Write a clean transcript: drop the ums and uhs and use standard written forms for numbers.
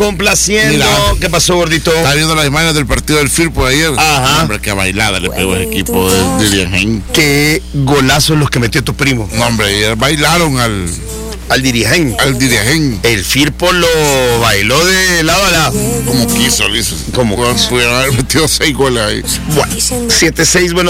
complaciendo. Mira. ¿Qué pasó, gordito? Estaba viendo las imágenes del partido del Firpo de ayer. Ajá. Hombre, qué bailada le pegó el equipo de Dirigen. Qué golazos los que metió tu primo. No, hombre, ayer bailaron al Dirigen. Dirigen. El Firpo lo bailó de lado a lado. Como quiso, lo hizo. Como Pudieron haber metido 6 goles ahí. Bueno, 7-6, bueno.